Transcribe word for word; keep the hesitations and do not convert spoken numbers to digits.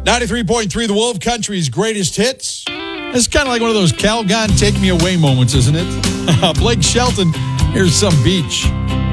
ninety-three point three, the Wolf Country's greatest hits. It's kind of like one of those Calgon take me away moments, isn't it? Blake Shelton, here's Some Beach.